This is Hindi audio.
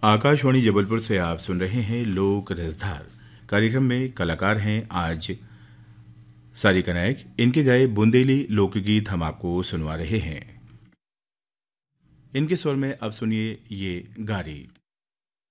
आकाशवाणी जबलपुर से आप सुन रहे हैं लोक रसधार। कार्यक्रम में कलाकार हैं आज सारिका नायक। इनके गाए बुंदेली लोकगीत हम आपको सुनवा रहे हैं। इनके स्वर में अब सुनिए ये गारी।